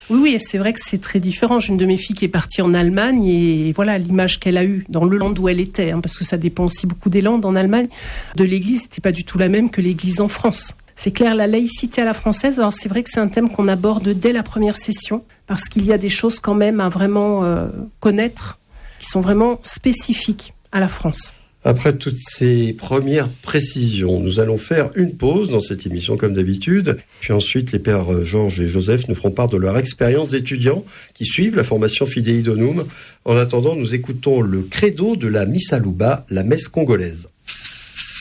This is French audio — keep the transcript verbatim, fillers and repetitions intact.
Oui, oui, c'est vrai que c'est très différent. J'ai une de mes filles qui est partie en Allemagne et voilà l'image qu'elle a eue dans le land où elle était, hein, parce que ça dépend aussi beaucoup des landes en Allemagne. De l'église, c'était pas du tout la même que l'église en France. C'est clair, la laïcité à la française, alors c'est vrai que c'est un thème qu'on aborde dès la première session, parce qu'il y a des choses quand même à vraiment euh, connaître, qui sont vraiment spécifiques à la France. Après toutes ces premières précisions, nous allons faire une pause dans cette émission comme d'habitude. Puis ensuite, les pères Georges et Joseph nous feront part de leur expérience d'étudiants qui suivent la formation Fidei Donum. En attendant, nous écoutons le credo de la Missa Louba, la messe congolaise.